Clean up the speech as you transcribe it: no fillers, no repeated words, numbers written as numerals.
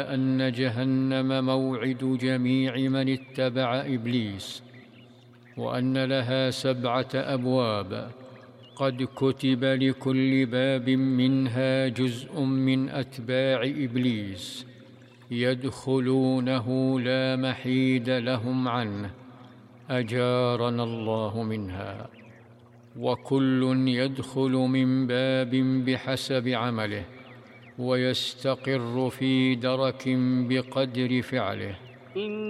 أن جهنم موعد جميع من اتبع إبليس، وأن لها 7 أبواب، قد كتب لكل باب منها جزء من أتباع إبليس يدخلونه لا محيد لهم عنه، أجارنا الله منها. وكل يدخل من باب بحسب عمله، ويستقر في درك بقدر فعله.